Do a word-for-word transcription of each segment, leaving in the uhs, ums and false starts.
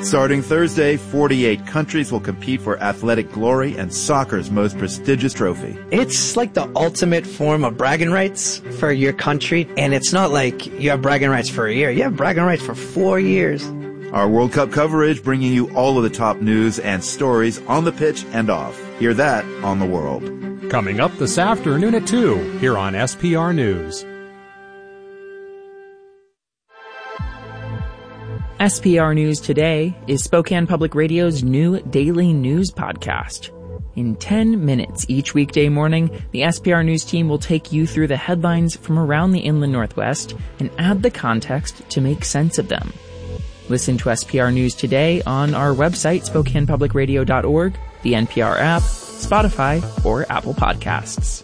Starting Thursday, forty-eight countries will compete for athletic glory and soccer's most prestigious trophy. It's like the ultimate form of bragging rights for your country, and it's not like you have bragging rights for a year. You have bragging rights for four years. Our World Cup coverage bringing you all of the top news and stories on the pitch and off. Hear that on The World. Coming up this afternoon at two, here on S P R News. S P R News Today is Spokane Public Radio's new daily news podcast. In ten minutes each weekday morning, the S P R News team will take you through the headlines from around the Inland Northwest and add the context to make sense of them. Listen to S P R News Today on our website, spokane public radio dot org, the N P R app, Spotify, or Apple Podcasts.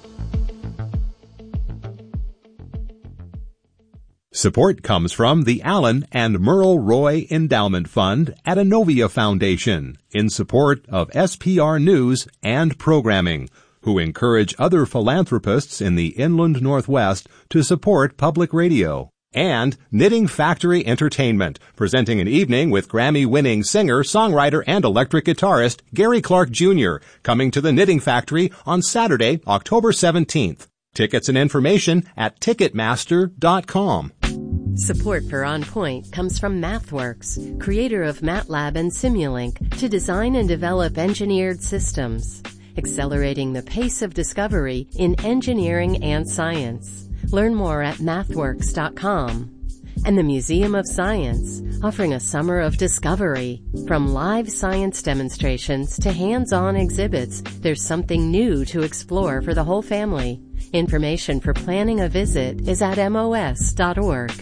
Support comes from the Allen and Merle Roy Endowment Fund at Inovia Foundation in support of S P R News and programming, who encourage other philanthropists in the Inland Northwest to support public radio. And Knitting Factory Entertainment, presenting an evening with Grammy-winning singer, songwriter, and electric guitarist Gary Clark Junior, coming to the Knitting Factory on Saturday, October seventeenth. Tickets and information at ticketmaster dot com. Support for On Point comes from MathWorks, creator of MATLAB and Simulink, to design and develop engineered systems, accelerating the pace of discovery in engineering and science. Learn more at mathworks dot com. And the Museum of Science, offering a summer of discovery. From live science demonstrations to hands-on exhibits, there's something new to explore for the whole family. Information for planning a visit is at M O S dot org.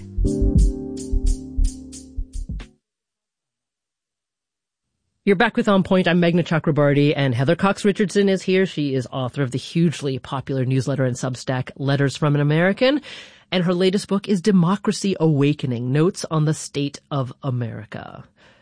You're back with On Point. I'm Meghna Chakrabarty, and Heather Cox Richardson is here. She is author of the hugely popular newsletter and Substack Letters from an American, and her latest book is Democracy Awakening, Notes on the State of America.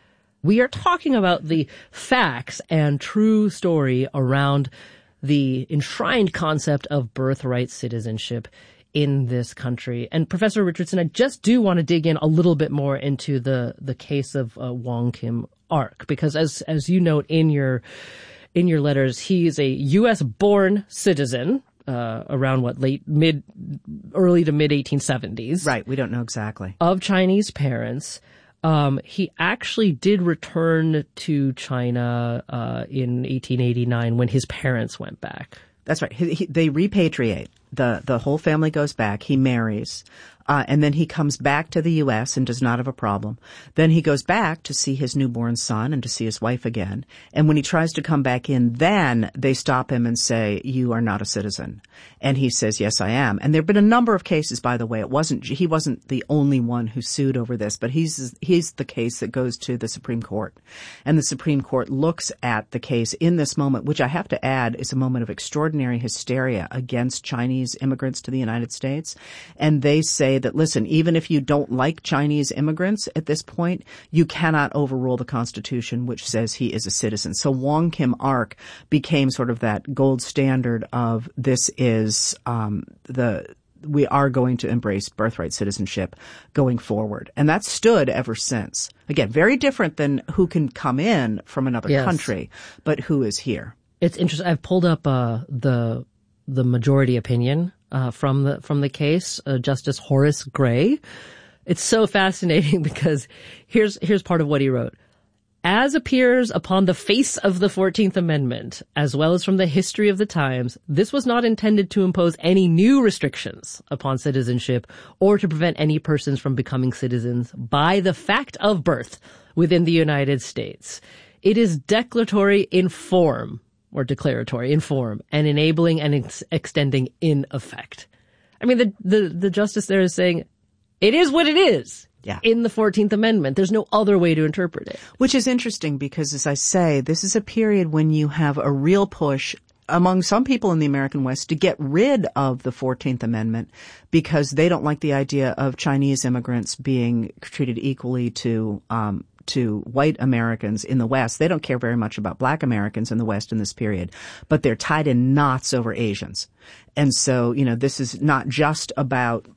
We are talking about the facts and true story around the enshrined concept of birthright citizenship in this country. And Professor Richardson, I just do want to dig in a little bit more into the, the case of uh, Wong Kim Ark, because as, as you note in your, in your letters, he is a U S born citizen, uh, around what, late, mid, early to mid eighteen seventies. Right. We don't know exactly. Of Chinese parents. Um, he actually did return to China, uh, in eighteen eighty-nine when his parents went back. That's right. He, he, they repatriate. The, the whole family goes back. He marries. Uh, and then he comes back to the U S and does not have a problem. Then he goes back to see his newborn son and to see his wife again. And when he tries to come back in, then they stop him and say, you are not a citizen. And he says, yes, I am. And there have been a number of cases, by the way. It wasn't, he wasn't the only one who sued over this, but he's, he's the case that goes to the Supreme Court. And the Supreme Court looks at the case in this moment, which I have to add is a moment of extraordinary hysteria against Chinese immigrants to the United States. And they say that, listen, even if you don't like Chinese immigrants at this point, you cannot overrule the Constitution, which says he is a citizen. So Wong Kim Ark became sort of that gold standard of this is um, the we are going to embrace birthright citizenship going forward. And that's stood ever since. Again, very different than who can come in from another yes. country, but who is here. It's interesting. I've pulled up uh, the the majority opinion Uh, from the from the case, uh, Justice Horace Gray. It's so fascinating because here's here's part of what he wrote. As appears upon the face of the fourteenth Amendment, as well as from the history of the times, this was not intended to impose any new restrictions upon citizenship or to prevent any persons from becoming citizens by the fact of birth within the United States. It is declaratory in form, or declaratory in form, and enabling and ex- extending in effect. I mean, the, the, the justice there is saying it is what it is yeah. in the fourteenth Amendment. There's no other way to interpret it. Which is interesting because, as I say, this is a period when you have a real push among some people in the American West to get rid of the fourteenth Amendment because they don't like the idea of Chinese immigrants being treated equally to um to white Americans in the West. They don't care very much about black Americans in the West in this period, but they're tied in knots over Asians. And so, you know, this is not just about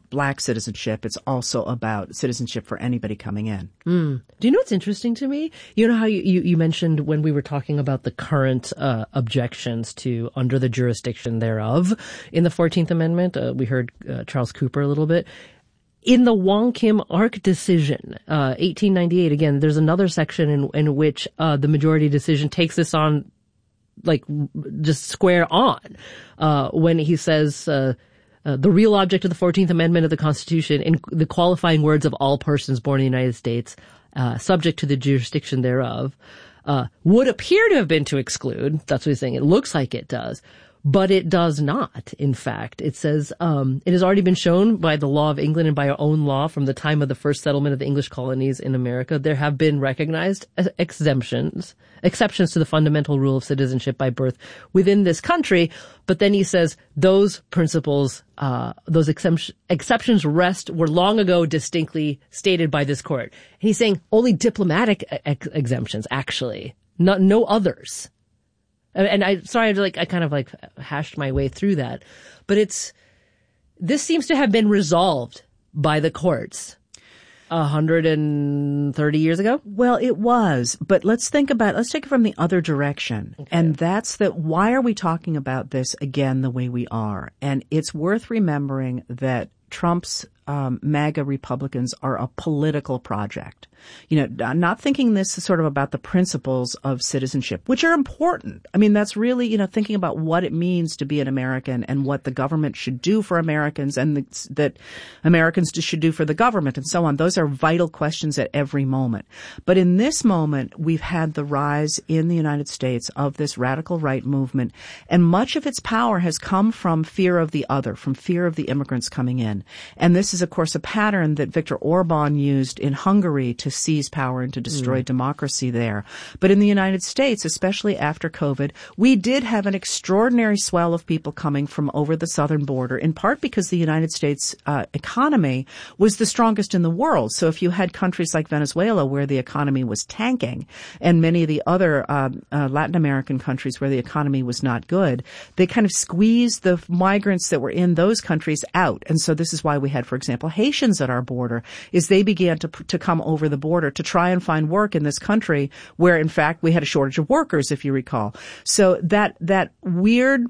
black citizenship. It's also about citizenship for anybody coming in. Mm. Do you know what's interesting to me? You know how you, you, you mentioned when we were talking about the current uh, objections to under the jurisdiction thereof in the fourteenth Amendment, uh, we heard uh, Charles Cooper a little bit. In the Wong Kim Ark decision, uh, eighteen ninety-eight, again, there's another section in, in which uh, the majority decision takes this on, like, just square on, uh, when he says, uh, uh, the real object of the fourteenth Amendment of the Constitution, in the qualifying words of all persons born in the United States, uh, subject to the jurisdiction thereof, uh, would appear to have been to exclude. That's what he's saying. It looks like it does. But it does not, in fact. It says, um, it has already been shown by the law of England and by our own law from the time of the first settlement of the English colonies in America, there have been recognized exemptions, exceptions to the fundamental rule of citizenship by birth within this country. But then he says those principles, uh, those exemption, exceptions rest were long ago distinctly stated by this court. And he's saying only diplomatic ex- exemptions, actually, not, no others. And I, sorry, like, I kind of like hashed my way through that, but it's, this seems to have been resolved by the courts one hundred thirty years ago. Well, it was, but let's think about, let's take it from the other direction. Okay. And that's that, why are we talking about this again the way we are? And it's worth remembering that Trump's um, MAGA Republicans are a political project. You know, not thinking this is sort of about the principles of citizenship, which are important. I mean, that's really, you know, thinking about what it means to be an American and what the government should do for Americans and the, that Americans should do for the government and so on. Those are vital questions at every moment. But in this moment, we've had the rise in the United States of this radical right movement, and much of its power has come from fear of the other, from fear of the immigrants coming in. And this is, of course, a pattern that Viktor Orban used in Hungary to seize power and to destroy mm. democracy there. But in the United States, especially after COVID, we did have an extraordinary swell of people coming from over the southern border, in part because the United States uh, economy was the strongest in the world. So if you had countries like Venezuela where the economy was tanking and many of the other uh, uh, Latin American countries where the economy was not good, they kind of squeezed the migrants that were in those countries out. And so this is why we had, for example, Haitians at our border, is they began to to come over the border to try and find work in this country where, in fact, we had a shortage of workers, if you recall. So that that weird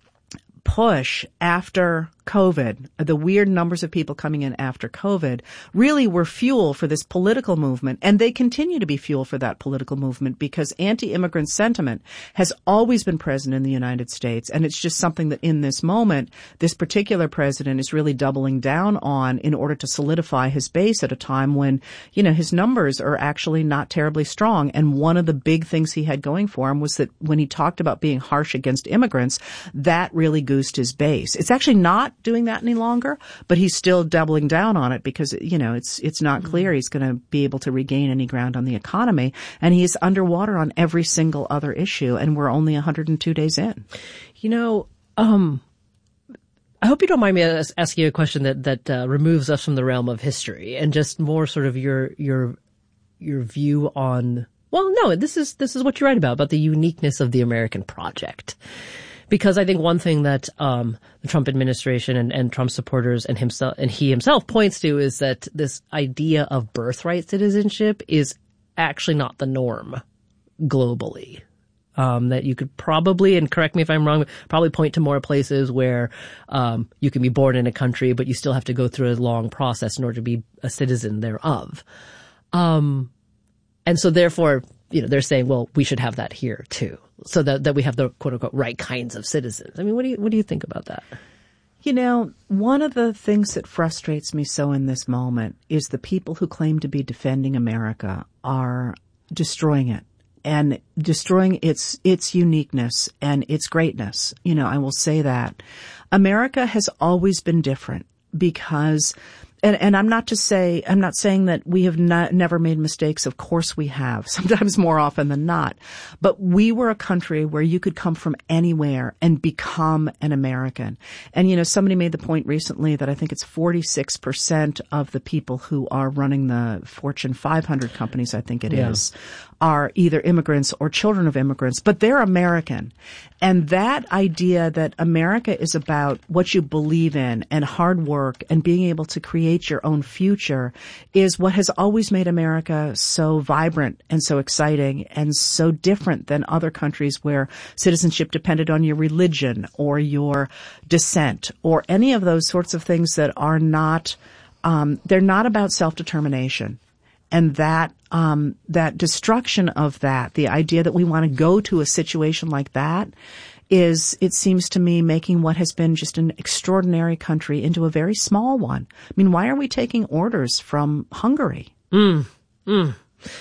push after COVID, the weird numbers of people coming in after COVID, really were fuel for this political movement. And they continue to be fuel for that political movement because anti-immigrant sentiment has always been present in the United States. And it's just something that in this moment, this particular president is really doubling down on in order to solidify his base at a time when, you know, his numbers are actually not terribly strong. And one of the big things he had going for him was that when he talked about being harsh against immigrants, that really goosed his base. It's actually not doing that any longer, but he's still doubling down on it because, you know, it's it's not clear he's going to be able to regain any ground on the economy, and he's underwater on every single other issue, and we're only one hundred two days in. You know, um, I hope you don't mind me as- asking you a question that that uh, removes us from the realm of history and just more sort of your your your view on. Well, no, this is this is what you write about about the uniqueness of the American project. Because I think one thing that um the Trump administration and, and Trump supporters and himself and he himself points to is that this idea of birthright citizenship is actually not the norm globally. Um, that you could probably, and correct me if I'm wrong, probably point to more places where um you can be born in a country, but you still have to go through a long process in order to be a citizen thereof. Um, and so therefore, you know, they're saying, well, we should have that here too, so that, that we have the quote unquote right kinds of citizens. I mean, what do you, what do you think about that? You know, one of the things that frustrates me so in this moment is the people who claim to be defending America are destroying it and destroying its, its uniqueness and its greatness. You know, I will say that America has always been different because and, and I'm not to say, I'm not saying that we have not, never made mistakes. Of course we have, sometimes more often than not. But we were a country where you could come from anywhere and become an American. And, you know, somebody made the point recently that I think it's forty-six percent of the people who are running the Fortune five hundred companies, I think it yeah. is, are either immigrants or children of immigrants, but they're American. And that idea that America is about what you believe in and hard work and being able to create your own future is what has always made America so vibrant and so exciting and so different than other countries where citizenship depended on your religion or your descent or any of those sorts of things that are not, um, they're not about self-determination. And that, um, that destruction of that, the idea that we want to go to a situation like that is, it seems to me, making what has been just an extraordinary country into a very small one. I mean, why are we taking orders from Hungary? Mm, mm.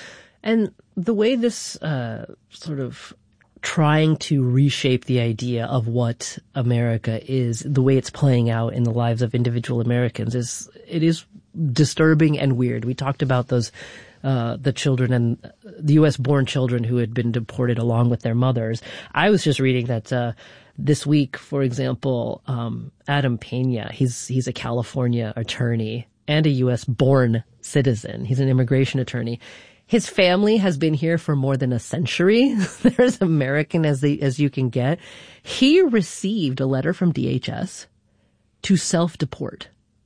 And the way this, uh, sort of trying to reshape the idea of what America is, the way it's playing out in the lives of individual Americans is, it is disturbing and weird. We talked about those, uh, the children and the U S born children who had been deported along with their mothers. I was just reading that, uh, this week, for example, um, Adam Pena, he's, he's a California attorney and a U S born citizen. He's an immigration attorney. His family has been here for more than a century. They're as American as they, as you can get. He received a letter from D H S to self-deport.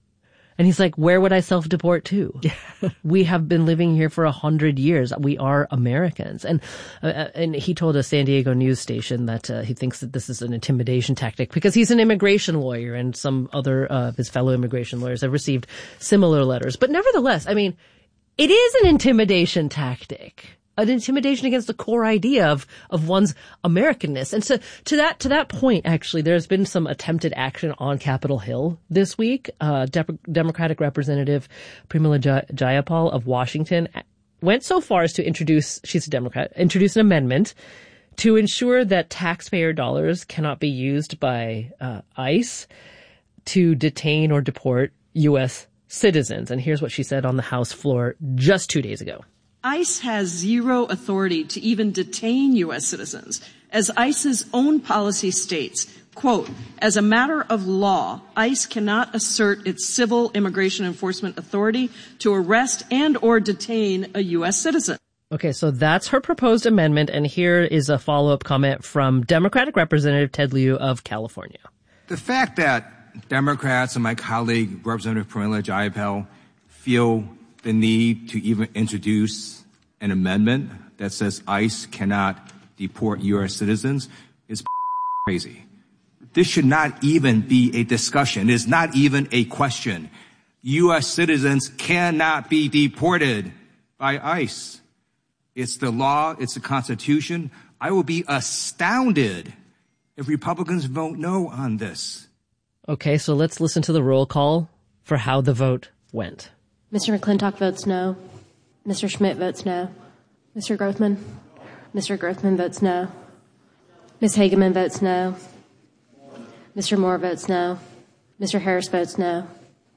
And he's like, where would I self-deport to? We have been living here for a hundred years. We are Americans. And, uh, and he told a San Diego news station that, uh, he thinks that this is an intimidation tactic because he's an immigration lawyer and some other, uh, of his fellow immigration lawyers have received similar letters. But nevertheless, I mean, it is an intimidation tactic. An intimidation against the core idea of, of one's Americanness. And so to that, to that point, actually, there's been some attempted action on Capitol Hill this week. Uh, De- Democratic Representative Pramila Jay- Jayapal of Washington went so far as to introduce, she's a Democrat, introduce an amendment to ensure that taxpayer dollars cannot be used by, uh, ICE to detain or deport U S citizens. And here's what she said on the House floor just two days ago. ICE has zero authority to even detain U S citizens. As ICE's own policy states, quote, as a matter of law, ICE cannot assert its civil immigration enforcement authority to arrest and or detain a U S citizen. Okay, so that's her proposed amendment, and here is a follow-up comment from Democratic Representative Ted Lieu of California. The fact that Democrats and my colleague, Representative Pramila Jayapal, feel the need to even introduce an amendment that says ICE cannot deport U S citizens is crazy. This should not even be a discussion. It is not even a question. U S citizens cannot be deported by ICE. It's the law. It's the Constitution. I will be astounded if Republicans vote no on this. Okay, so let's listen to the roll call for how the vote went. Mister McClintock votes no. Mister Schmidt votes no. Mister Grothman? Mister Grothman votes no. Miz Hageman votes no. Mister Moore votes no. Mister Harris votes no.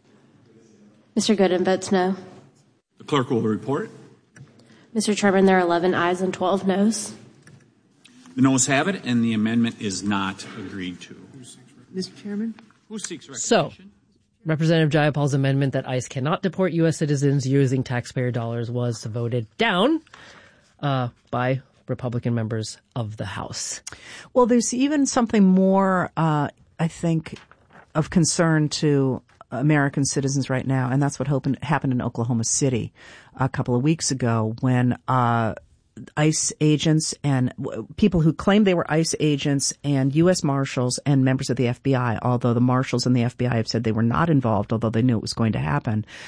Mister Gooden votes no. The clerk will report. Mister Chairman, there are eleven ayes and twelve noes. The noes have it, and the amendment is not agreed to. Mister Chairman? Who seeks recognition? So, Representative Jayapal's amendment that ICE cannot deport U S citizens using taxpayer dollars was voted down uh, by Republican members of the House. Well, there's even something more, uh, I think, of concern to American citizens right now, and that's what happened in Oklahoma City a couple of weeks ago when uh ICE agents and people who claimed they were ICE agents and U S Marshals and members of the F B I, although the Marshals and the F B I have said they were not involved, although they knew it was going to happen,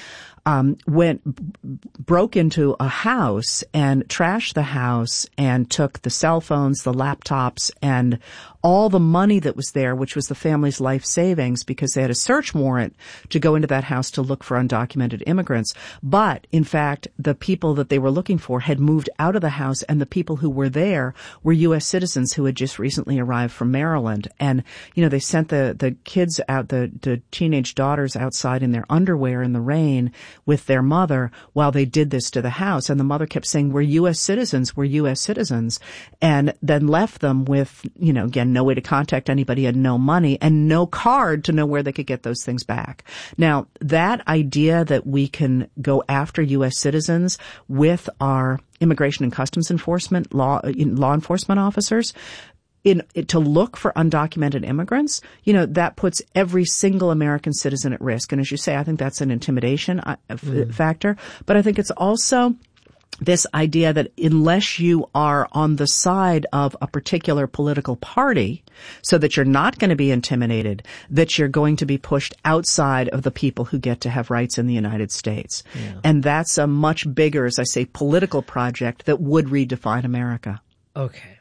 um, went, broke into a house and trashed the house and took the cell phones, the laptops, and all the money that was there, which was the family's life savings, because they had a search warrant to go into that house to look for undocumented immigrants. But, in fact, the people that they were looking for had moved out of the house, and the people who were there were U S citizens who had just recently arrived from Maryland. And, you know, they sent the, the kids out, the, the teenage daughters outside in their underwear in the rain with their mother while they did this to the house. And the mother kept saying, we're U S citizens, we're U S citizens. And then left them with, you know, again, no way to contact anybody and no money and no card to know where they could get those things back. Now, that idea that we can go after U S citizens with our immigration and customs enforcement law, law enforcement officers, in to look for undocumented immigrants, you know, that puts every single American citizen at risk. And as you say, I think that's an intimidation uh, mm. factor. But I think it's also this idea that unless you are on the side of a particular political party, so that you're not going to be intimidated, that you're going to be pushed outside of the people who get to have rights in the United States. Yeah. And that's a much bigger, as I say, political project that would redefine America. Okay.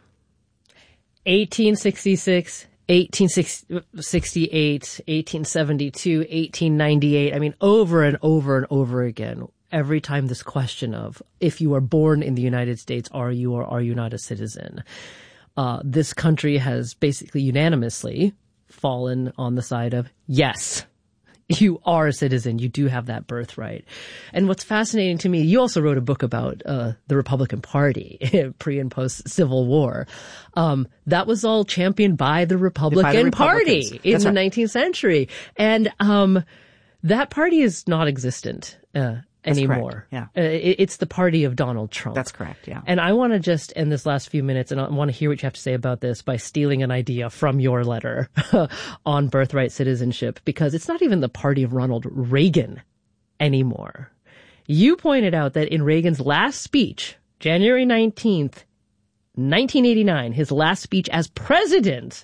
eighteen sixty-six, eighteen sixty-eight, eighteen seventy-two, eighteen ninety-eight. I mean, over and over and over again, every time this question of if you are born in the United States, are you or are you not a citizen? Uh, this country has basically unanimously fallen on the side of yes. You are a citizen. You do have that birthright. And what's fascinating to me, you also wrote a book about uh, the Republican Party, pre and post Civil War. Um, that was all championed by the Republican the Party in That's the right. nineteenth century. And um, that party is not existent uh, anymore. Yeah. Uh, it, it's the party of Donald Trump. That's correct, yeah. And I want to just end this last few minutes, and I want to hear what you have to say about this by stealing an idea from your letter on birthright citizenship, because it's not even the party of Ronald Reagan anymore. You pointed out that in Reagan's last speech, January nineteenth, nineteen eighty-nine, his last speech as president,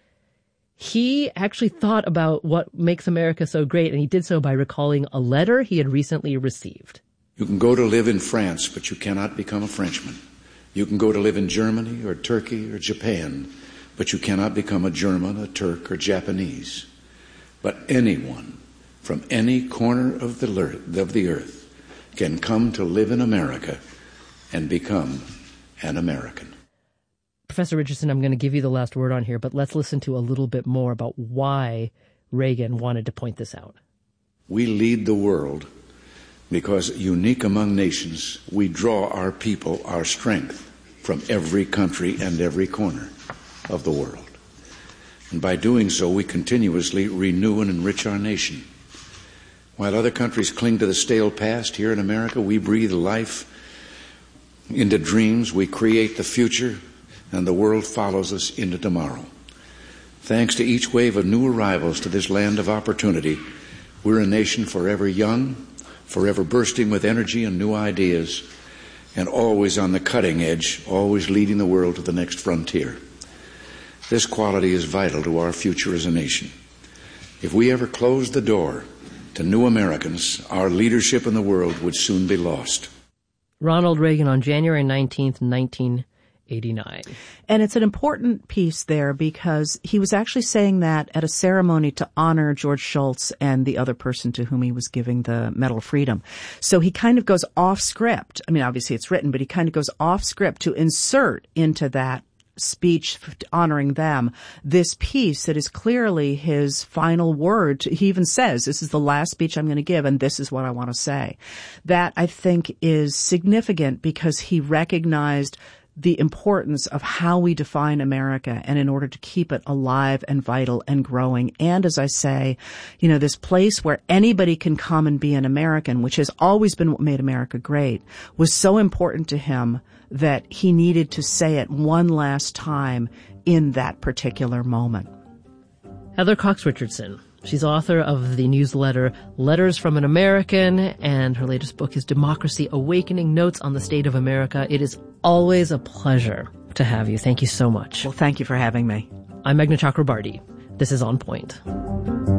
he actually thought about what makes America so great, and he did so by recalling a letter he had recently received. You can go to live in France, but you cannot become a Frenchman. You can go to live in Germany or Turkey or Japan, but you cannot become a German, a Turk, or Japanese. But anyone from any corner of the of the earth can come to live in America and become an American. Professor Richardson, I'm going to give you the last word on here, but let's listen to a little bit more about why Reagan wanted to point this out. We lead the world because, unique among nations, we draw our people, our strength, from every country and every corner of the world. And by doing so, we continuously renew and enrich our nation. While other countries cling to the stale past, here in America, we breathe life into dreams, we create the future, and the world follows us into tomorrow. Thanks to each wave of new arrivals to this land of opportunity, we're a nation forever young, forever bursting with energy and new ideas, and always on the cutting edge, always leading the world to the next frontier. This quality is vital to our future as a nation. If we ever closed the door to new Americans, our leadership in the world would soon be lost. Ronald Reagan on January nineteenth, nineteen eighty-nine. And it's an important piece there because he was actually saying that at a ceremony to honor George Shultz and the other person to whom he was giving the Medal of Freedom. So he kind of goes off script. I mean, obviously it's written, but he kind of goes off script to insert into that speech honoring them this piece that is clearly his final word. He even says, this is the last speech I'm going to give, and this is what I want to say. That, I think, is significant because he recognized the importance of how we define America, and in order to keep it alive and vital and growing. And as I say, you know, this place where anybody can come and be an American, which has always been what made America great, was so important to him that he needed to say it one last time in that particular moment. Heather Cox Richardson. She's author of the newsletter Letters from an American, and her latest book is Democracy: Awakening Notes on the State of America. It is always a pleasure to have you. Thank you so much. Well, thank you for having me. I'm Meghna Chakrabarty. This is On Point.